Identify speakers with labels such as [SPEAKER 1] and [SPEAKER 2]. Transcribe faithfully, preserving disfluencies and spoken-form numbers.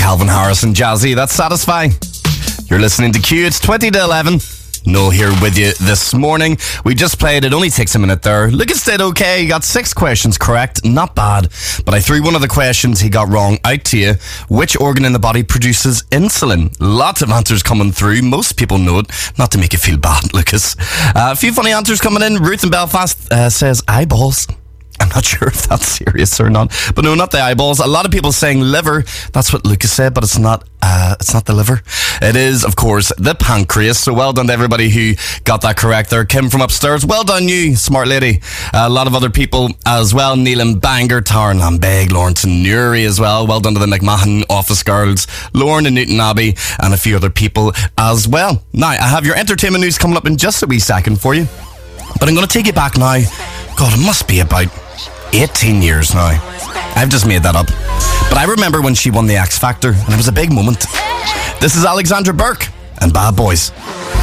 [SPEAKER 1] Calvin Harris and Jazzy. That's Satisfy. You're listening to Q. It's twenty to eleven. Noel here with you this morning. We just played It Only Takes a Minute there. Lucas did okay. He got six questions correct. Not bad. But I threw one of the questions he got wrong out to you. Which organ in the body produces insulin? Lots of answers coming through. Most people know it. Not to make you feel bad, Lucas. Uh, a few funny answers coming in. Ruth in Belfast uh, says eyeballs. I'm not sure if that's serious or not. But no, not the eyeballs. A lot of people saying liver. That's what Lucas said, but it's not uh, it's not the liver. It is, of course, the pancreas. So well done to everybody who got that correct there. Kim from upstairs, well done you, smart lady. Uh, a lot of other people as well. Neil and Bangor, Taryn Lambeg, Lawrence and Newry as well. Well done to the McMahon office girls, Lauren and Newton Abbey, and a few other people as well. Now, I have your entertainment news coming up in just a wee second for you. But I'm going to take you back now. God, it must be about eighteen years now. I've just made that up. But I remember when she won the X Factor, and it was a big moment. This is Alexandra Burke and Bad Boys.